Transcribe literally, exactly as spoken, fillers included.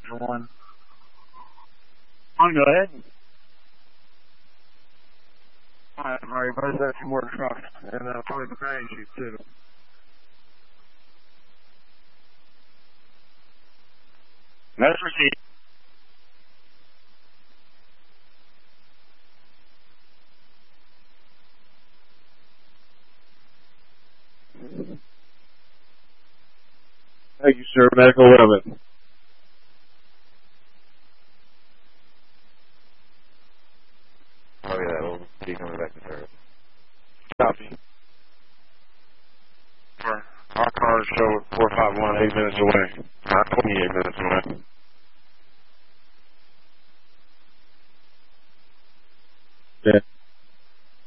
passenger one. On, go ahead. Alright, Murray, both got some more trucks, and uh, probably the crane shoot too. Let's proceed. Thank you, sir. Medical Limit. Oh yeah, we'll be coming back to service. Copy. Our cars show four five one eight minutes away. Not twenty-eight minutes away.